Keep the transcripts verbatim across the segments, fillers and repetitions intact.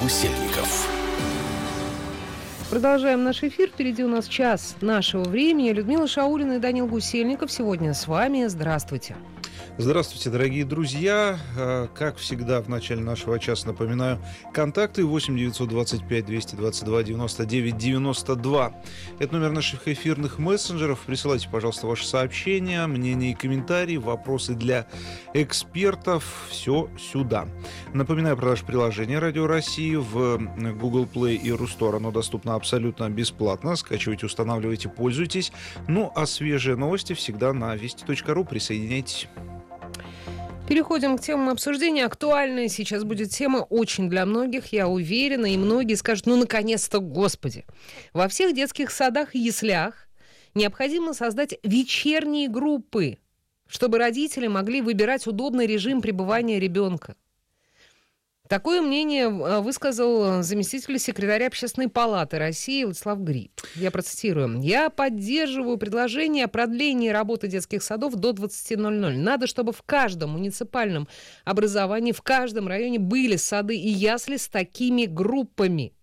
Гусельников. Продолжаем наш эфир. Впереди у нас час нашего времени. Людмила Шаулина и Данил Гусельников сегодня с вами. Здравствуйте. Здравствуйте, дорогие друзья. Как всегда, в начале нашего часа напоминаю, контакты восемь девятьсот двадцать пять двести двадцать два девяносто девять девяносто два. Это номер наших эфирных мессенджеров. Присылайте, пожалуйста, ваши сообщения, мнения и комментарии, вопросы для экспертов. Все сюда. Напоминаю про наше приложение «Радио России» в Google Play и Рустор. Оно доступно абсолютно бесплатно. Скачивайте, устанавливайте, пользуйтесь. Ну, а свежие новости всегда на вести точка ру. Присоединяйтесь. Переходим к темам обсуждения. Актуальная сейчас будет тема очень для многих, я уверена, и многие скажут, ну, наконец-то, господи. Во всех детских садах и яслях необходимо создать вечерние группы, чтобы родители могли выбирать удобный режим пребывания ребенка. Такое мнение высказал заместитель секретаря Общественной палаты России Владислав Гриб. Я процитирую. «Я поддерживаю предложение о продлении работы детских садов до двадцати ноль-ноль. Надо, чтобы в каждом муниципальном образовании, в каждом районе были сады и ясли с такими группами».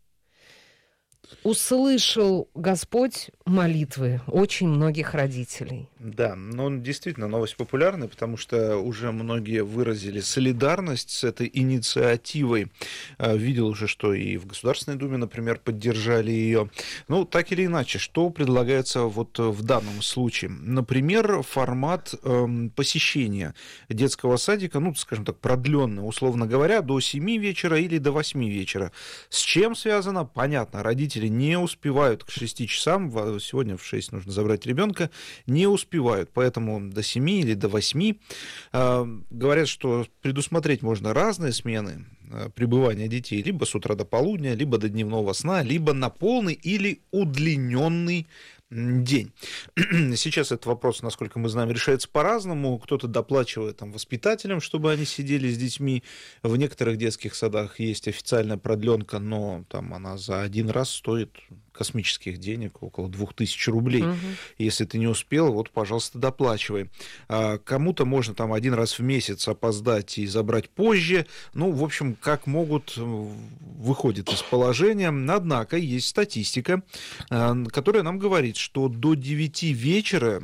Услышал Господь молитвы очень многих родителей. Да, но действительно новость популярная, потому что уже многие выразили солидарность с этой инициативой. Видел уже, что и в Государственной Думе, например, поддержали ее. Ну, так или иначе, что предлагается вот в данном случае? Например, формат эм, посещения детского садика, ну, скажем так, продленный, условно говоря, до семи вечера или до восьми вечера. С чем связано? Понятно, родители не успевают к шести часам, сегодня в шесть нужно забрать ребенка, не успевают, поэтому до семи или до восьми. Говорят, что предусмотреть можно разные смены пребывания детей, либо с утра до полудня, либо до дневного сна, либо на полный или удлиненный день. Сейчас этот вопрос, насколько мы знаем, решается по-разному. Кто-то доплачивает там воспитателям, чтобы они сидели с детьми. В некоторых детских садах есть официальная продленка, но там она за один раз стоит космических денег, около двух тысяч рублей. Угу. Если ты не успел, вот, пожалуйста, доплачивай. А кому-то можно там один раз в месяц опоздать и забрать позже. Ну, в общем, как могут, выходит из положения. Однако есть статистика, которая нам говорит, что до девяти вечера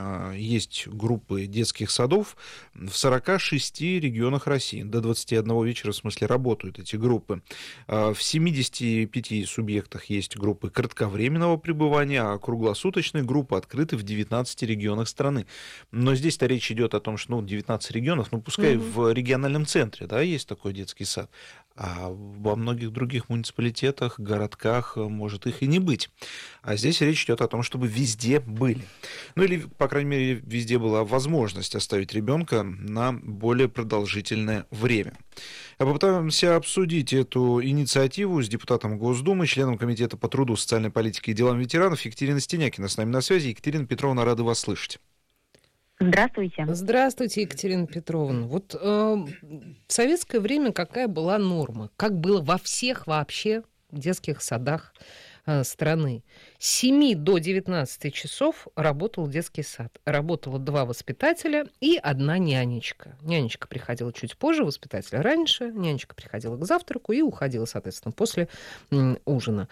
есть группы детских садов в сорока шести регионах России. До двадцати одного вечера, в смысле, работают эти группы. В семидесяти пяти субъектах есть группы кратковременного пребывания, а круглосуточные группы открыты в девятнадцати регионах страны. Но здесь-то речь идет о том, что ну, девятнадцать регионов, ну пускай угу. в региональном центре, да, есть такой детский сад, а во многих других муниципалитетах, городках может их и не быть. А здесь речь идет о том, чтобы везде были. Ну или, по крайней мере, везде была возможность оставить ребенка на более продолжительное время. Попытаемся обсудить эту инициативу с депутатом Госдумы, членом Комитета по труду, социальной политике и делам ветеранов Екатериной Стенякиной. С нами на связи. Екатерина Петровна, рада вас слышать. Здравствуйте. Здравствуйте, Екатерина Петровна. Вот э, в советское время какая была норма? Как было во всех вообще детских садах э, страны? С семи до девятнадцати часов работал детский сад. Работало два воспитателя и одна нянечка. Нянечка приходила чуть позже, воспитатель раньше. Нянечка приходила к завтраку и уходила, соответственно, после м, ужина.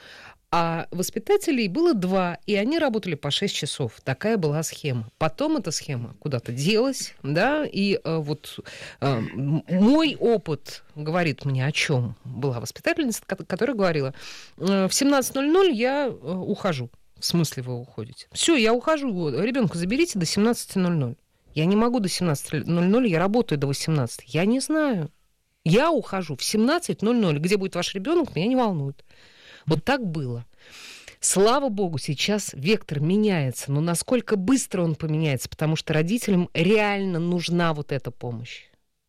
А воспитателей было два, и они работали по шесть часов. Такая была схема. Потом эта схема куда-то делась, да, и э, вот э, мой опыт говорит мне, о чем была воспитательница, которая говорила, э, в семнадцать ноль-ноль я э, ухожу. В смысле вы уходите? Все, я ухожу, ребенка заберите до семнадцати ноль-ноль. Я не могу до семнадцати ноль-ноль, я работаю до восемнадцати. Я не знаю. Я ухожу в семнадцать ноль-ноль. Где будет ваш ребенок, меня не волнует. Вот так было. Слава богу, сейчас вектор меняется, но насколько быстро он поменяется, потому что родителям реально нужна вот эта помощь.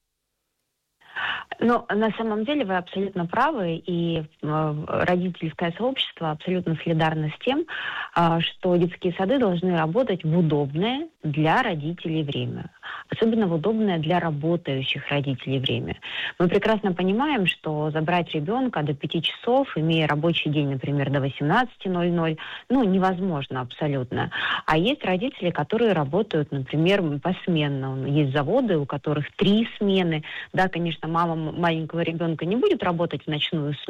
Но на самом деле вы абсолютно правы, и родительское сообщество абсолютно солидарно с тем, что детские сады должны работать в удобное для родителей время. Особенно в удобное для работающих родителей время. Мы прекрасно понимаем, что забрать ребенка до пяти часов, имея рабочий день, например, до восемнадцати ноль-ноль, ну, невозможно абсолютно. А есть родители, которые работают, например, посменно. Есть заводы, у которых три смены. Да, конечно, мама маленького ребенка не будет работать в ночную смену,